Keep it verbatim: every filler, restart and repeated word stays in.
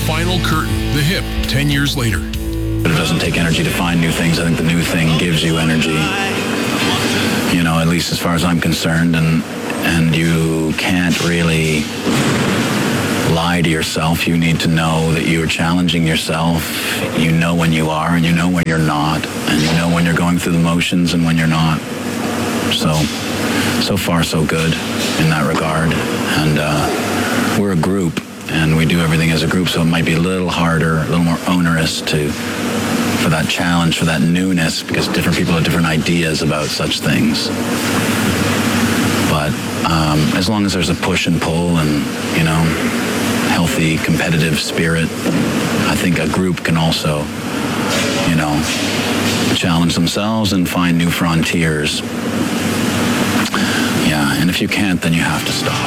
final curtain, the hip, ten years later. But it doesn't take energy to find new things. I think the new thing gives you energy, you know, at least as far as I'm concerned. And, and you can't really lie to yourself. You need to know that you are challenging yourself. You know when you are, and you know when you're not, and you know when you're going through the motions and when you're not. So, so far so good in that regard. And uh, we're a group, and we do everything as a group, so it might be a little harder, a little more onerous to for that challenge, for that newness, because different people have different ideas about such things. But um, as long as there's a push and pull and, you know, healthy competitive spirit, I think a group can also, you know, challenge themselves and find new frontiers. Yeah, and if you can't, then you have to stop.